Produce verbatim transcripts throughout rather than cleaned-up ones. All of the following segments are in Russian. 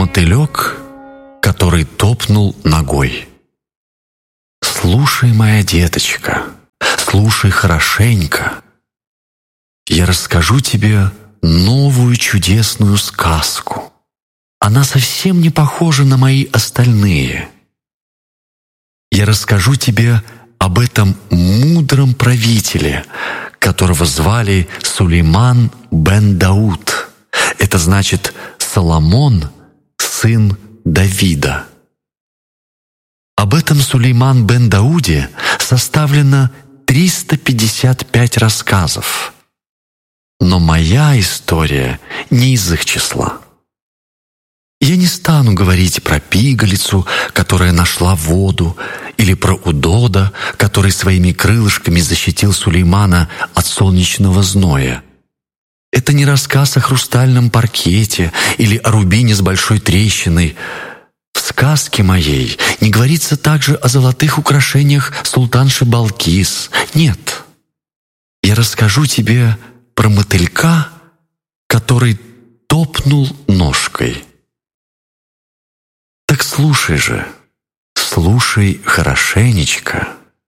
Мотылек, который топнул ногой. Слушай, моя деточка, слушай хорошенько. Я расскажу тебе новую чудесную сказку. Она совсем не похожа на мои остальные. Я расскажу тебе об этом мудром правителе, которого звали Сулейман бен Дауд. Это значит Соломон, сын Давида. Об этом Сулейман бен Дауде составлено триста пятьдесят пять рассказов. Но моя история не из их числа. Я не стану говорить про пигалицу, которая нашла воду, или про удода, который своими крылышками защитил Сулеймана от солнечного зноя. Это не рассказ о хрустальном паркете или о рубине с большой трещиной. В сказке моей не говорится также о золотых украшениях султанши Балкис. Нет. Я расскажу тебе про мотылька, который топнул ножкой. Так слушай же, слушай хорошенечко.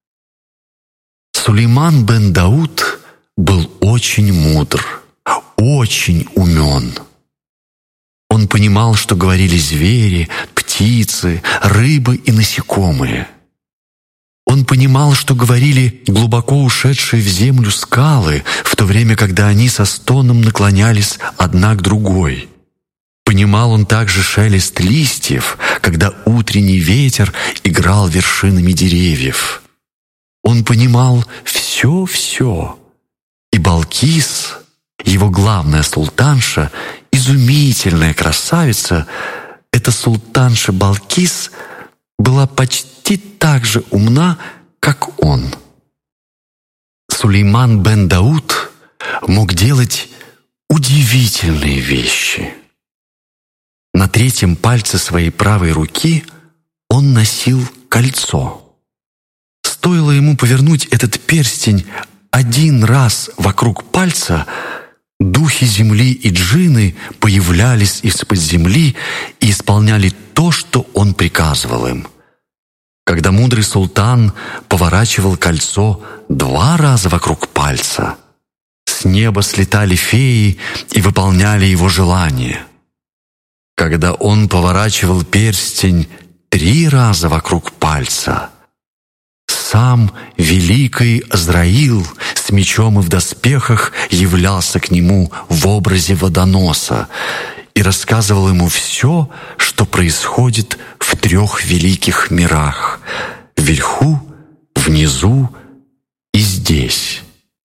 Сулейман бен Дауд был очень мудр, очень умен. Он понимал, что говорили звери, птицы, рыбы и насекомые. Он понимал, что говорили глубоко ушедшие в землю скалы, в то время, когда они со стоном наклонялись одна к другой. Понимал он также шелест листьев, когда утренний ветер играл вершинами деревьев. Он понимал все-все. И Балкис, его главная султанша, изумительная красавица, эта султанша Балкис была почти так же умна, как он. Сулейман бен Дауд мог делать удивительные вещи. На третьем пальце своей правой руки он носил кольцо. Стоило ему повернуть этот перстень один раз вокруг пальца, духи земли и джинны появлялись из-под земли и исполняли то, что он приказывал им. Когда мудрый султан поворачивал кольцо два раза вокруг пальца, с неба слетали феи и выполняли его желания. Когда он поворачивал перстень три раза вокруг пальца, сам великий Азраил с мечом и в доспехах являлся к нему в образе водоноса и рассказывал ему все, что происходит в трех великих мирах — вверху, внизу и здесь.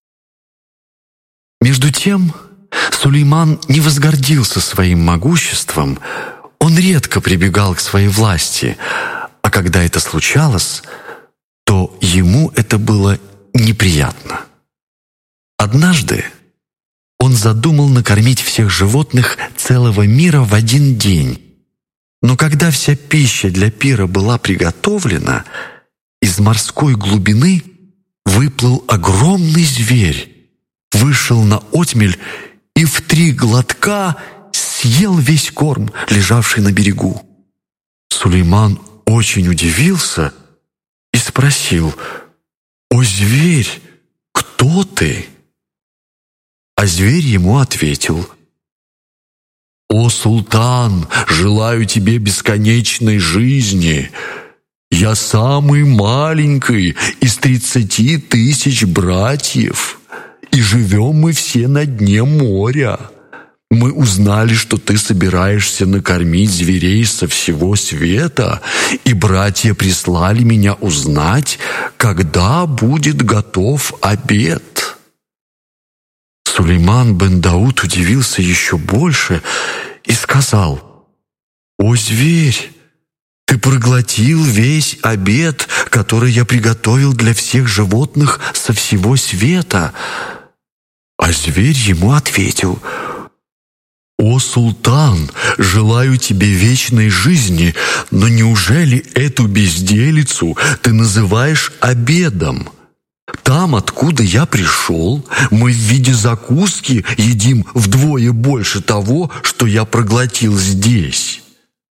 Между тем, Сулейман не возгордился своим могуществом, он редко прибегал к своей власти, а когда это случалось, то ему это было неприятно. Однажды он задумал накормить всех животных целого мира в один день, но когда вся пища для пира была приготовлена, из морской глубины выплыл огромный зверь, вышел на отмель и в три глотка съел весь корм, лежавший на берегу. Сулейман очень удивился и спросил: «О, зверь, кто ты?» А зверь ему ответил: «О, султан, желаю тебе бесконечной жизни. Я самый маленький из тридцати тысяч братьев, и живем мы все на дне моря. Мы узнали, что ты собираешься накормить зверей со всего света, и братья прислали меня узнать, когда будет готов обед». Сулейман бен Дауд удивился еще больше и сказал: «О, зверь, ты проглотил весь обед, который я приготовил для всех животных со всего света». А зверь ему ответил: «О, султан, желаю тебе вечной жизни, но неужели эту безделицу ты называешь обедом? Там, откуда я пришел, мы в виде закуски едим вдвое больше того, что я проглотил здесь.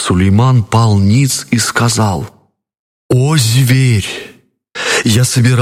Сулейман пал ниц и сказал: «О, зверь! Я собирался